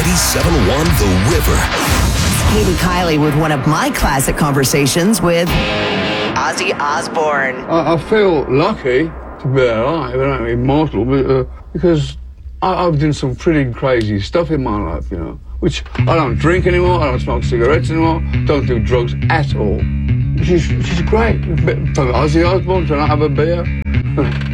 97.1 The River. Katie Kiley with one of my classic conversations with Ozzy Osbourne. I feel lucky to be alive, I don't mean mortal, but, because I've done some pretty crazy stuff in my life, you know, which I don't drink anymore, I don't smoke cigarettes anymore, don't do drugs at all, which is great. For Ozzy Osbourne to not have a beer.